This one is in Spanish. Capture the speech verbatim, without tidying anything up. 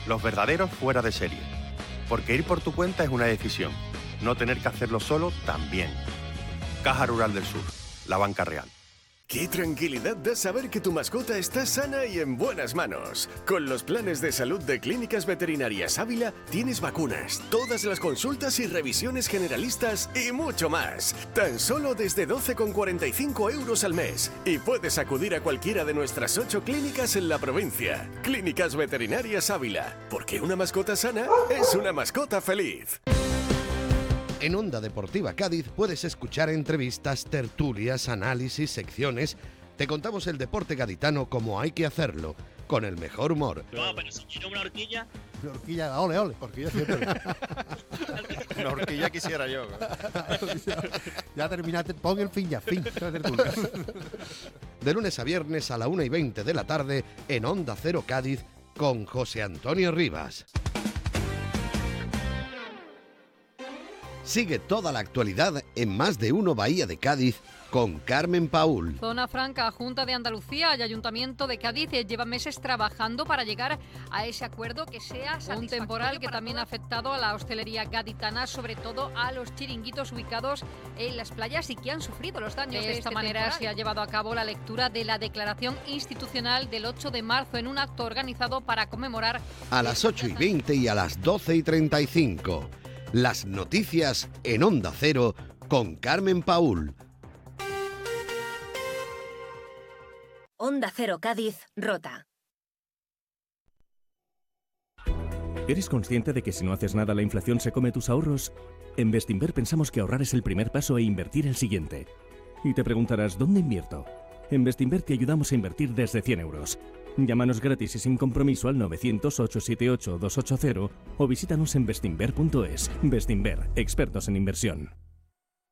los verdaderos fuera de serie. Porque ir por tu cuenta es una decisión, no tener que hacerlo solo también. Caja Rural del Sur, la banca real. ¡Qué tranquilidad da saber que tu mascota está sana y en buenas manos! Con los planes de salud de Clínicas Veterinarias Ávila tienes vacunas, todas las consultas y revisiones generalistas y mucho más. Tan solo desde doce con cuarenta y cinco euros al mes. Y puedes acudir a cualquiera de nuestras ocho clínicas en la provincia. Clínicas Veterinarias Ávila. Porque una mascota sana es una mascota feliz. En Onda Deportiva Cádiz puedes escuchar entrevistas, tertulias, análisis, secciones. Te contamos el deporte gaditano como hay que hacerlo, con el mejor humor. No, pero si quiero una horquilla... Una horquilla, ole, ole. Horquilla siempre. Una horquilla quisiera yo. Ya terminaste, pon el fin ya, fin. De lunes a viernes a la una y veinte de la tarde en Onda Cero Cádiz con José Antonio Rivas. Sigue toda la actualidad en Más de Uno Bahía de Cádiz con Carmen Paúl. Zona Franca, Junta de Andalucía y Ayuntamiento de Cádiz llevan meses trabajando para llegar a ese acuerdo que sea un temporal que también ha afectado a la hostelería gaditana, sobre todo a los chiringuitos ubicados en las playas y que han sufrido los daños. De esta manera se ha llevado a cabo la lectura de la declaración institucional del ocho de marzo en un acto organizado para conmemorar... A las ocho y veinte y a las doce y treinta y cinco. Las noticias en Onda Cero con Carmen Paúl. Onda Cero Cádiz, Rota. ¿Eres consciente de que si no haces nada la inflación se come tus ahorros? En Bestinver pensamos que ahorrar es el primer paso e invertir el siguiente. Y te preguntarás, ¿dónde invierto? En Bestinver te ayudamos a invertir desde cien euros. Llámanos gratis y sin compromiso al novecientos, ochocientos setenta y ocho, doscientos ochenta o visítanos en bestinver punto es. Bestinver, expertos en inversión.